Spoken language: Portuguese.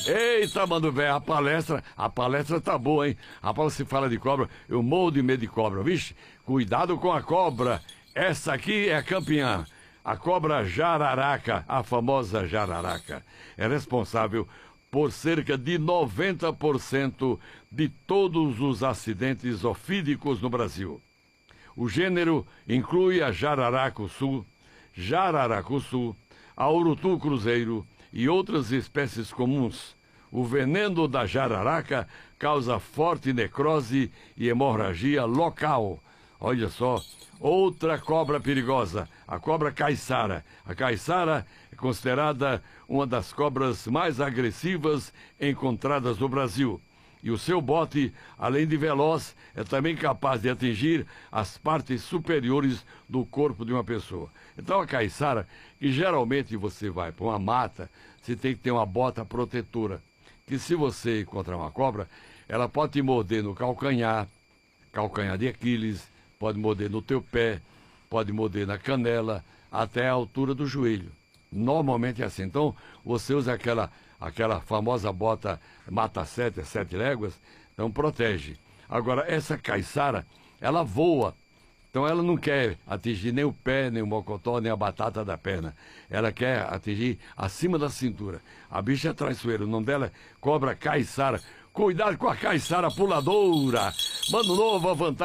Eita, mano, velho, a palestra tá boa, hein? Rapaz, você fala de cobra, eu morro de medo de cobra, vixe? Cuidado com a cobra. Essa aqui é a campeã. A cobra jararaca, a famosa jararaca, é responsável por cerca de 90% de todos os acidentes ofídicos no Brasil. O gênero inclui a jararacuçu, a urutu cruzeiro e outras espécies comuns. O veneno da jararaca causa forte necrose e hemorragia local. Olha só, outra cobra perigosa, a cobra caiçara. A caiçara é considerada uma das cobras mais agressivas encontradas no Brasil. E o seu bote, além de veloz, é também capaz de atingir as partes superiores do corpo de uma pessoa. Então a caiçara, que geralmente você vai para uma mata, você tem que ter uma bota protetora. Que se você encontrar uma cobra, ela pode te morder no calcanhar de Aquiles, pode morder no teu pé, pode morder na canela, até a altura do joelho. Normalmente é assim. Então, você usa aquela famosa bota mata-sete, 7 léguas, então protege. Agora, essa caiçara, ela voa. Então, ela não quer atingir nem o pé, nem o mocotó, nem a batata da perna. Ela quer atingir acima da cintura. A bicha é traiçoeira. O nome dela é cobra caiçara. Cuidado com a caiçara puladora. Mano novo, a vantagem.